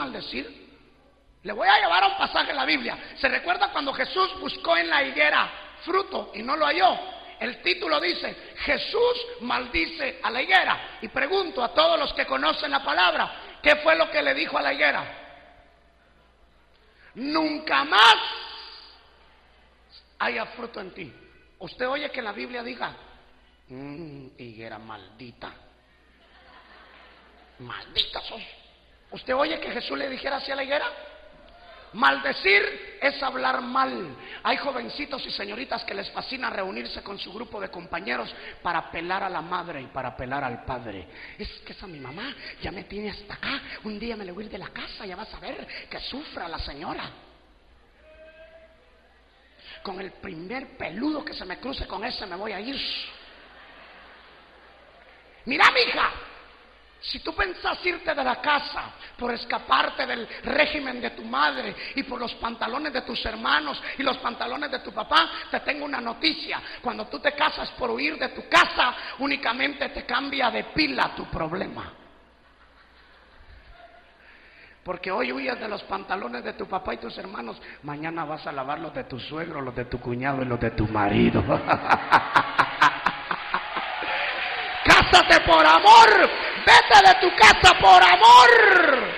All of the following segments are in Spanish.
maldecir? Le voy a llevar a un pasaje en la Biblia. ¿Se recuerda cuando Jesús buscó en la higuera fruto y no lo halló? El título dice: Jesús maldice a la higuera. Y pregunto a todos los que conocen la palabra, ¿qué fue lo que le dijo a la higuera? Nunca más haya fruto en ti. Usted oye que la Biblia diga: higuera maldita, maldita sos. ¿Usted oye que Jesús le dijera así a la higuera? Maldecir es hablar mal. Hay jovencitos y señoritas que les fascina reunirse con su grupo de compañeros para apelar a la madre y para apelar al padre. Es que esa mi mamá ya me tiene hasta acá. Un día me le voy a ir de la casa, ya vas a ver que sufra la señora. Con el primer peludo que se me cruce, con ese me voy a ir. Mira, mija, si tú pensás irte de la casa por escaparte del régimen de tu madre y por los pantalones de tus hermanos y los pantalones de tu papá, te tengo una noticia: cuando tú te casas por huir de tu casa, únicamente te cambia de pila tu problema. Porque hoy huyes de los pantalones de tu papá y tus hermanos, mañana vas a lavar los de tu suegro, los de tu cuñado y los de tu marido. Cásate por amor, vete de tu casa por amor.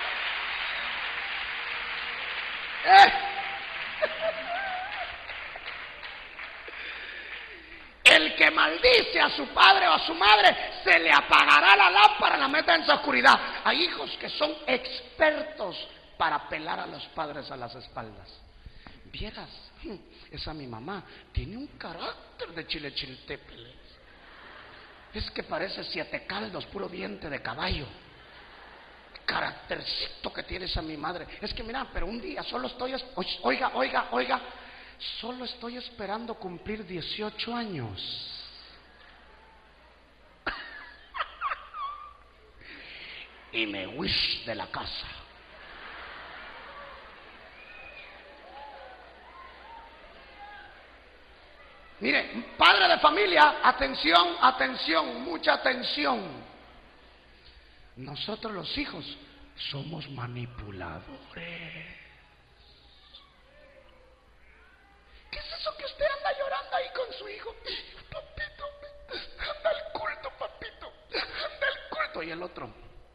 El que maldice a su padre o a su madre, se le apagará la lámpara, la meta en su oscuridad. Hay hijos que son expertos para pelar a los padres a las espaldas. Vieras, esa mi mamá tiene un carácter de chiltepele. Es que parece 7 caldos, puro diente de caballo. Caractercito que tiene esa mi madre. Es que mira, pero un día solo estoy, oiga, solo estoy esperando cumplir 18 años. Y me wish de la casa. Mire, padre de familia, atención, mucha atención. Nosotros los hijos somos manipuladores. ¿Qué es eso que usted anda llorando ahí con su hijo? Papito, anda al culto, papito, anda al culto. Y el otro: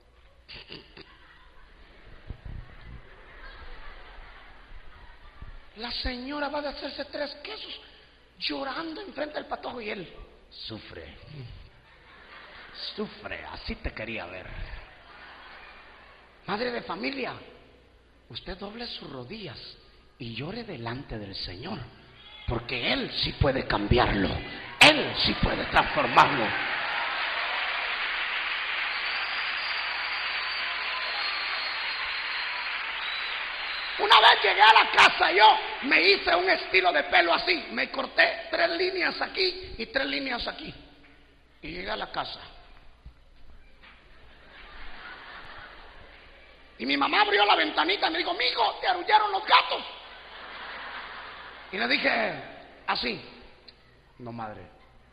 la señora va a hacerse 3 quesos, llorando enfrente del patojo, y él sufre, así te quería ver. Madre de familia, usted doble sus rodillas y llore delante del Señor, porque Él sí puede cambiarlo, Él sí puede transformarlo. Una vez llegué a la casa, yo me hice un estilo de pelo así, me corté 3 líneas aquí y 3 líneas aquí, y llegué a la casa. Y mi mamá abrió la ventanita y me dijo: mijo, te arullaron los gatos. Y le dije así: no, madre.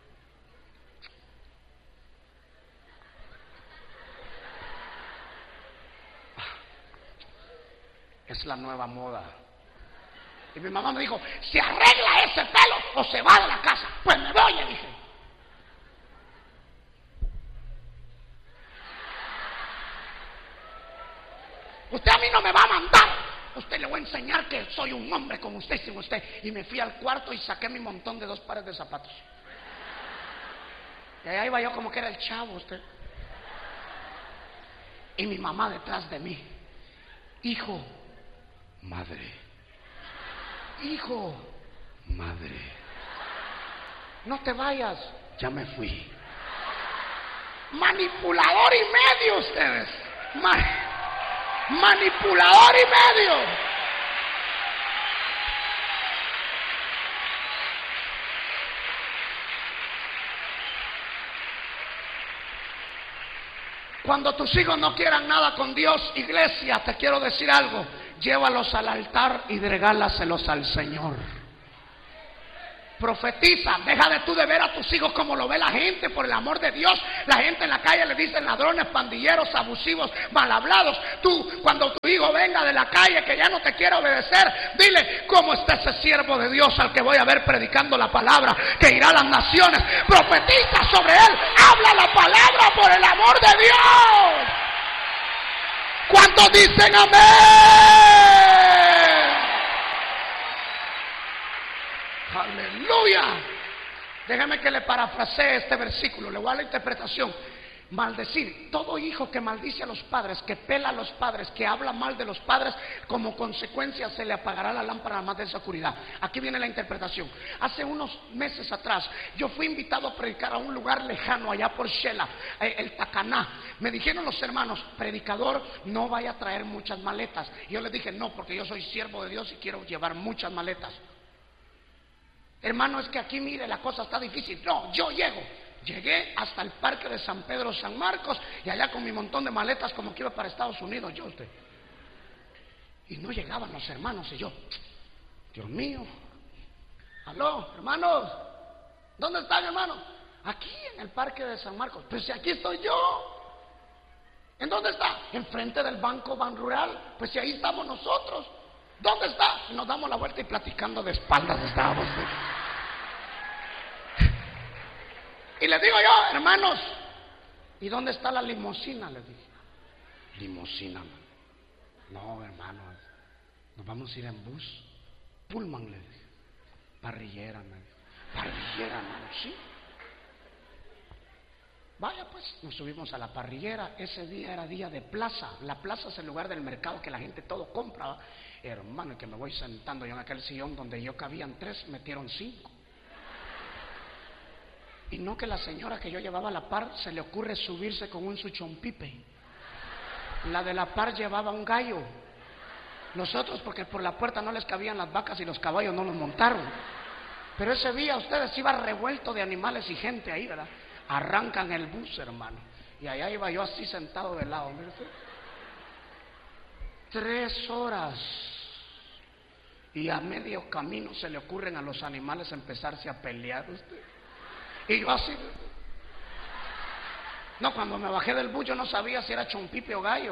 Es la nueva moda. Y mi mamá me dijo: ¿se arregla ese pelo o se va de la casa? Pues me voy, le dije. Usted a mí no me va a mandar. Usted le voy a enseñar que soy un hombre como usted, sin usted. Y me fui al cuarto y saqué mi montón de 2 pares de zapatos. Y ahí iba yo como que era el chavo usted. Y mi mamá detrás de mí: hijo, madre. Hijo, madre. No te vayas. Ya me fui. Manipulador y medio ustedes. Manipulador y medio. Cuando tus hijos no quieran nada con Dios, iglesia, te quiero decir algo: llévalos al altar y regálaselos al Señor. Profetiza, deja de tú de ver a tus hijos como lo ve la gente, por el amor de Dios. La gente en la calle le dicen ladrones, pandilleros, abusivos, mal hablados. Tú, cuando tu hijo venga de la calle que ya no te quiere obedecer, dile: ¿cómo está ese siervo de Dios al que voy a ver predicando la palabra, que irá a las naciones? Profetiza sobre él, habla la palabra por el amor de Dios. ¿Cuántos dicen amén? Aleluya. Déjame que le parafrasee este versículo. Le voy a dar la interpretación. Maldecir, todo hijo que maldice a los padres, que pela a los padres, que habla mal de los padres, como consecuencia se le apagará la lámpara más de esa oscuridad. Aquí viene la interpretación. Hace unos meses atrás yo fui invitado a predicar a un lugar lejano allá por Shela, el Tacaná. Me dijeron los hermanos: predicador, no vaya a traer muchas maletas. Y yo les dije: no, porque yo soy siervo de Dios y quiero llevar muchas maletas. Hermano, es que aquí mire, la cosa está difícil. No, yo llegué hasta el parque de San Pedro, San Marcos, y allá con mi montón de maletas como que iba para Estados Unidos, y no llegaban los hermanos, y yo: Dios mío, aló, hermanos, ¿dónde están, hermanos? Aquí en el parque de San Marcos. Pues si aquí estoy yo. ¿En dónde está? Enfrente del Banco Banrural. Pues si ahí estamos nosotros. ¿Dónde está? Y nos damos la vuelta y platicando de espaldas estábamos. Y les digo yo: hermanos, ¿y dónde está la limusina? Les dije. ¿Limusina? No, hermano, nos vamos a ir en bus. Pullman, le dije. Parrillera, me dijo. Parrillera, hermano, sí. Vaya pues, nos subimos a la parrillera. Ese día era día de plaza. La plaza es el lugar del mercado que la gente todo compra. Hermano, que me voy sentando yo en aquel sillón donde yo cabían 3, metieron 5. Y no que la señora que yo llevaba a la par se le ocurre subirse con un suchompipe. La de la par llevaba un gallo. Nosotros, porque por la puerta no les cabían las vacas y los caballos no los montaron. Pero ese día ustedes iba revuelto de animales y gente ahí, ¿verdad? Arrancan el bus, hermano, y allá iba yo así sentado de lado. 3 horas. Y a medio camino se le ocurren a los animales empezarse a pelear, usted. Y yo así. No, cuando me bajé del bus yo no sabía si era chompipe o gallo.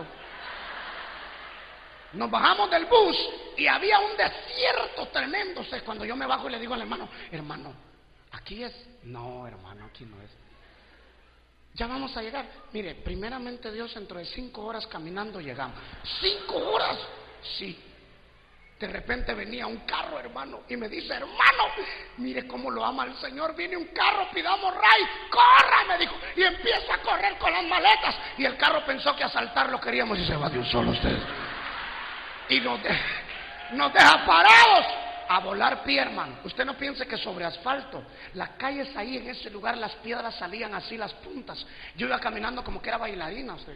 Nos bajamos del bus y había un desierto tremendo. O sea, cuando yo me bajo y le digo al hermano: hermano, ¿aquí es? No, hermano, aquí no es. Ya vamos a llegar. Mire, primeramente Dios, dentro de 5 horas caminando llegamos. ¿5 horas? Sí. De repente venía un carro, hermano, y me dice: hermano, mire cómo lo ama el Señor. Viene un carro, pidamos ray. ¡Corra!, me dijo. Y empieza a correr con las maletas. Y el carro pensó que asaltarlo queríamos y se va de un solo, ustedes. Y nos deja parados a volar pie, hermano. Usted no piense que sobre asfalto. Las calles ahí en ese lugar, las piedras salían así, las puntas. Yo iba caminando como que era bailarina, usted.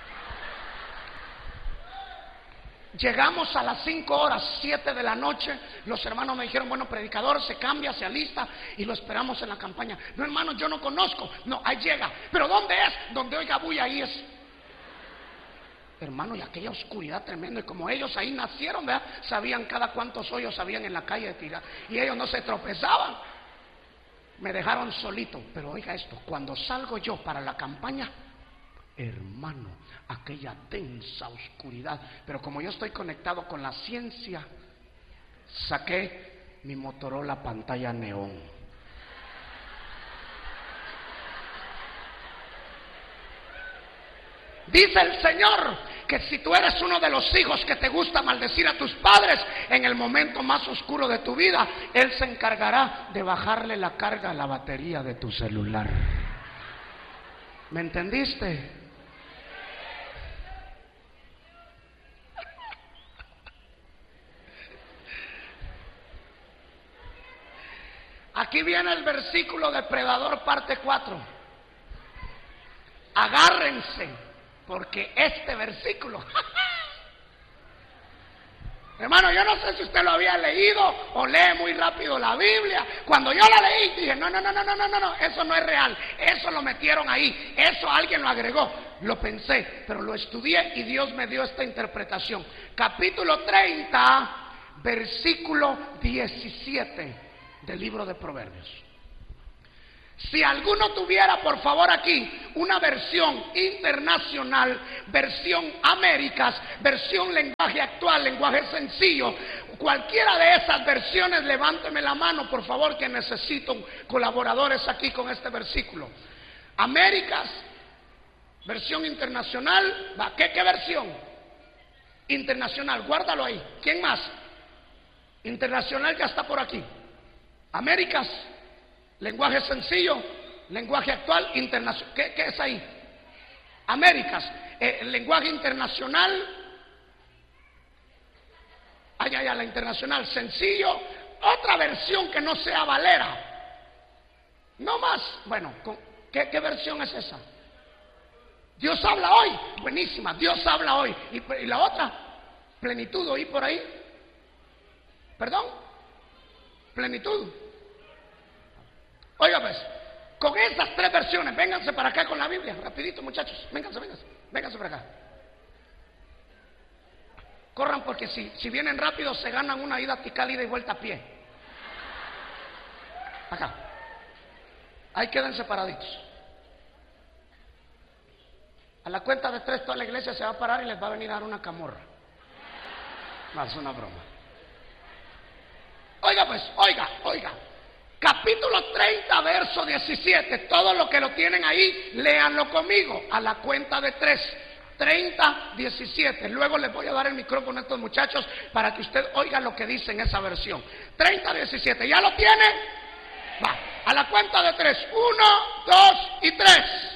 Llegamos a las 5 horas, 7 de la noche. Los hermanos me dijeron: bueno, predicador, se cambia, se alista y lo esperamos en la campaña. No, hermano, yo no conozco. No, ahí llega. ¿Pero dónde es? Donde oiga bulla, ahí es. Hermano, y aquella oscuridad tremenda. Y como ellos ahí nacieron, ¿verdad? Sabían cada cuántos hoyos habían en la calle de tirar. Y ellos no se tropezaban. Me dejaron solito. Pero oiga esto: cuando salgo yo para la campaña, hermano, aquella densa oscuridad. Pero como yo estoy conectado con la ciencia, saqué mi Motorola pantalla neón. Dice el Señor que si tú eres uno de los hijos que te gusta maldecir a tus padres, en el momento más oscuro de tu vida, Él se encargará de bajarle la carga a la batería de tu celular. ¿Me entendiste? Aquí viene el versículo depredador parte 4. Agárrense, porque este versículo hermano, yo no sé si usted lo había leído o lee muy rápido la Biblia. Cuando yo la leí dije: no, eso no es real, eso lo metieron ahí, eso alguien lo agregó. Lo pensé, pero lo estudié y Dios me dio esta capítulo 30, versículo 17. del libro de Proverbios. Si alguno tuviera, por favor, aquí una versión internacional, versión Américas, versión lenguaje actual, lenguaje sencillo, cualquiera de esas versiones, levánteme la mano, por favor, que necesito colaboradores aquí con este versículo. Américas, versión internacional, ¿qué versión? Internacional, guárdalo ahí. ¿Quién más? Internacional ya está por aquí. Américas, lenguaje sencillo, lenguaje actual, internacional. ¿Qué es ahí? Américas, lenguaje internacional. La internacional, sencillo. Otra versión que no sea Valera. No más. Bueno, ¿qué versión es esa? Dios habla hoy. Buenísima, Dios habla hoy. ¿Y la otra? Plenitud, ¿oí por ahí? ¿Perdón? Plenitud. Oiga pues, con esas tres versiones, vénganse para acá con la Biblia, rapidito muchachos, vénganse para acá. Corran porque si vienen rápido se ganan una ida a ida y vuelta a pie. Acá. Ahí quédense paraditos. A la cuenta de 3 toda la iglesia se va a parar y les va a venir a dar una camorra. No, es una broma. Oiga pues, oiga. Capítulo 30, verso 17. Todos los que lo tienen ahí, léanlo conmigo. A la cuenta de 3. 30, 17. Luego les voy a dar el micrófono a estos muchachos para que usted oiga lo que dice en esa versión. 30, 17. ¿Ya lo tiene? Va. A la cuenta de 3. 1, 2 y 3.